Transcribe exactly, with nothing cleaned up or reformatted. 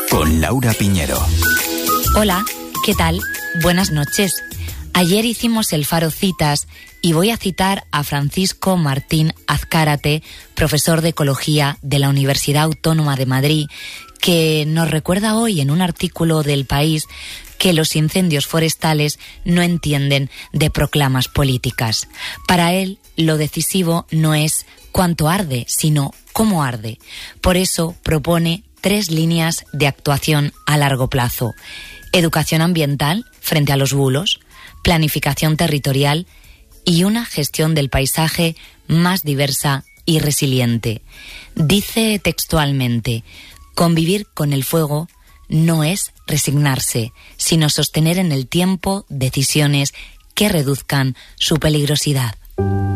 con Laura Piñero. Hola, ¿qué tal? Buenas noches. Ayer hicimos el Faro Citas y voy a citar a Francisco Martín Azcárate, profesor de Ecología de la Universidad Autónoma de Madrid, que nos recuerda hoy en un artículo del País que los incendios forestales no entienden de proclamas políticas. Para él, lo decisivo no es cuánto arde, sino cómo arde. Por eso propone tres líneas de actuación a largo plazo: educación ambiental frente a los bulos, planificación territorial y una gestión del paisaje más diversa y resiliente. Dice textualmente: convivir con el fuego no es resignarse, sino sostener en el tiempo decisiones que reduzcan su peligrosidad.